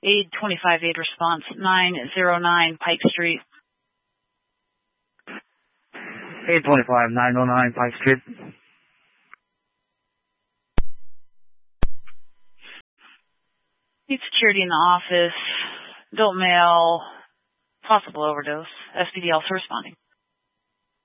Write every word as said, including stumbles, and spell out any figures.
Aid twenty-five aid response, nine oh nine Pike Street. Aid twenty-five, nine oh nine Pike Street. Need security in the office. Adult male. Possible overdose. S P D also responding.